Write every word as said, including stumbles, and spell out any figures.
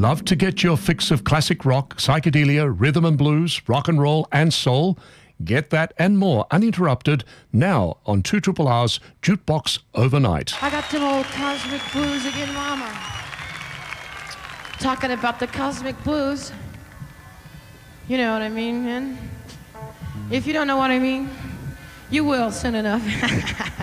Love to get your fix of classic rock, psychedelia, rhythm and blues, rock and roll and soul? Get that and more uninterrupted now on two Triple R's Jukebox Overnight. I got them old cosmic blues again, mama. Talking about the cosmic blues. You know what I mean, man? If you don't know what I mean, you will soon enough.